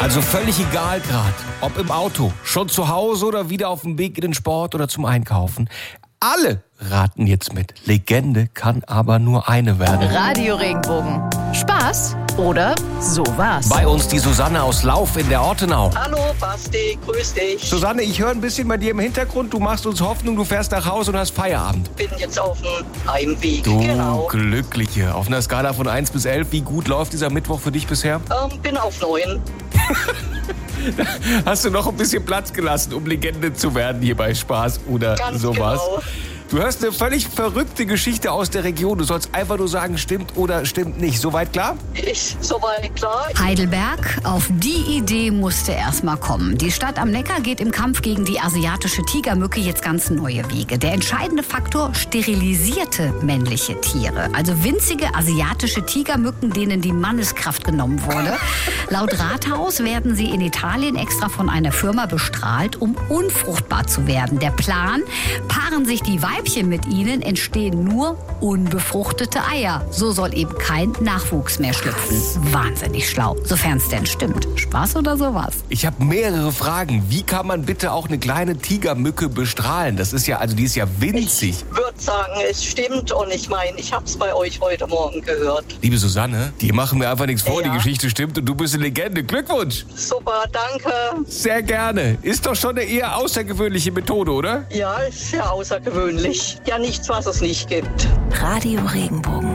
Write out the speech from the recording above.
Also völlig egal gerade, ob im Auto, schon zu Hause oder wieder auf dem Weg in den Sport oder zum Einkaufen. Alle raten jetzt mit. Legende kann aber nur eine werden. Radio Regenbogen. Spaß oder sowas? Bei uns die Susanne aus Lauf in der Ortenau. Hallo Basti, grüß dich. Susanne, ich höre ein bisschen bei dir im Hintergrund. Du machst uns Hoffnung, du fährst nach Hause und hast Feierabend. Bin jetzt auf dem Heimweg, Du genau. Glückliche. Auf einer Skala von 1 bis 11, wie gut läuft dieser Mittwoch für dich bisher? Bin auf 9. Hast du noch ein bisschen Platz gelassen, um Legende zu werden hier bei Spaß oder Ganz sowas? genau. Du hörst eine völlig verrückte Geschichte aus der Region. Du sollst einfach nur sagen, stimmt oder stimmt nicht. Soweit klar? Ist soweit klar? Heidelberg, auf die Idee musste erst mal kommen. Die Stadt am Neckar geht im Kampf gegen die asiatische Tigermücke jetzt ganz neue Wege. Der entscheidende Faktor: sterilisierte männliche Tiere. Also winzige asiatische Tigermücken, denen die Manneskraft genommen wurde. Laut Rathaus werden sie in Italien extra von einer Firma bestrahlt, um unfruchtbar zu werden. Der Plan: paaren sich die Weibchen mit ihnen, entstehen nur unbefruchtete Eier. So soll eben kein Nachwuchs mehr schlüpfen. Wahnsinnig schlau, sofern es denn stimmt. Spaß oder sowas? Ich habe mehrere Fragen. Wie kann man bitte auch eine kleine Tigermücke bestrahlen? Das ist ja, also die ist ja winzig. Ich würde sagen, es stimmt und ich meine, ich habe es bei euch heute Morgen gehört. Liebe Susanne, die machen mir einfach nichts vor. Ja. Die Geschichte stimmt und du bist eine Legende. Glückwunsch! Super, danke. Sehr gerne. Ist doch schon eine eher außergewöhnliche Methode, oder? Ja, ist ja außergewöhnlich. Ja, nichts, was es nicht gibt. Radio Regenbogen.